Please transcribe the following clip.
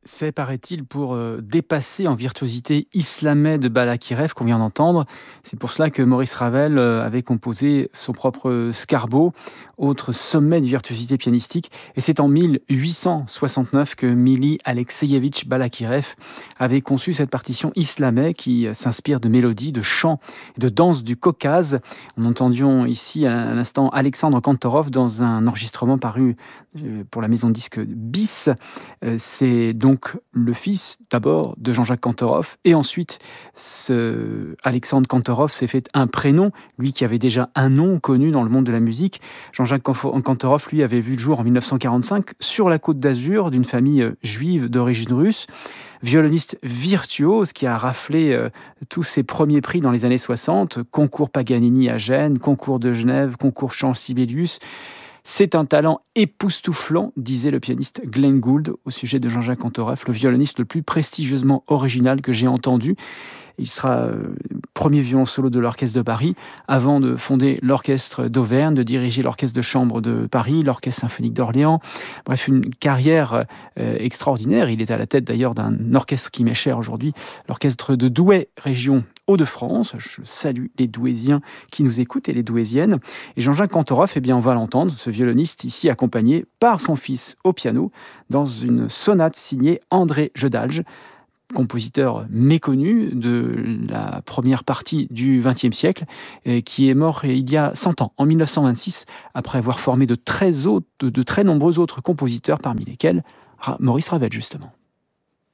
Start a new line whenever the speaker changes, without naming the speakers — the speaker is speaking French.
C'est, paraît-il, pour dépasser en virtuosité Islamey de Balakirev qu'on vient d'entendre. C'est pour cela que Maurice Ravel avait composé son propre Scarbo, autre sommet de virtuosité pianistique. Et c'est en 1869 que Mili Alexeyevitch Balakirev avait conçu cette partition Islamey qui s'inspire de mélodies, de chants et de danses du Caucase. On entendions ici à l'instant Alexandre Kantorov dans un enregistrement paru pour la maison de disques Bis. C'est donc le fils d'abord de Jean-Jacques Kantorov et ensuite Alexandre Kantorov s'est fait un prénom, lui qui avait déjà un nom connu dans le monde de la musique. Jean-Jacques Kantorov, lui, avait vu le jour en 1945 sur la Côte d'Azur d'une famille juive d'origine russe. Violoniste virtuose qui a raflé tous ses premiers prix dans les années 60, concours Paganini à Gênes, concours de Genève, concours Chant-Sibelius. C'est un talent époustouflant, disait le pianiste Glenn Gould au sujet de Jean-Jacques Kantorov, le violoniste le plus prestigieusement original que j'ai entendu. Il sera premier violon solo de l'Orchestre de Paris, avant de fonder l'Orchestre d'Auvergne, de diriger l'Orchestre de chambre de Paris, l'Orchestre symphonique d'Orléans. Bref, une carrière extraordinaire. Il est à la tête d'ailleurs d'un orchestre qui m'est cher aujourd'hui, l'Orchestre de Douai, région Hauts-de-France. Je salue les Douaisiens qui nous écoutent et les Douaisiennes. Et Jean-Jacques Kantorov, eh bien, on va l'entendre, ce violoniste ici accompagné par son fils au piano, dans une sonate signée André Jedalge, compositeur méconnu de la première partie du XXe siècle, qui est mort il y a 100 ans, en 1926, après avoir formé de très nombreux autres compositeurs, parmi lesquels Maurice Ravel, justement.